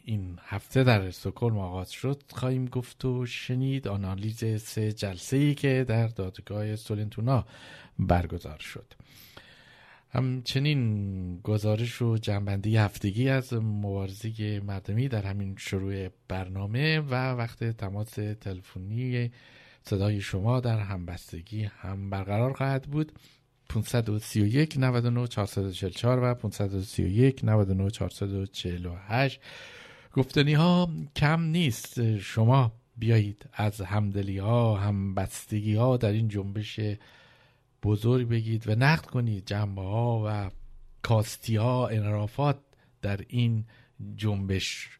این هفته در استکهلم آغاز شد خواهیم گفت و شنید. آنالیز 3 جلسه‌ای که در دادگاه سولنتونا برگزار شد. همچنین گزارش و جنبندی هفتگی از مبارزه مردمی در همین شروع برنامه و وقت تماس تلفنی صدای شما در همبستگی هم برقرار خواهد بود. 531 99 444 و 531 99 448. گفتنی ها کم نیست. شما بیایید از همدلی ها، همبستگی ها در این جنبش بزرگ بگید و نقد کنید جنبه ها و کاستی ها، انحرافات در این جنبش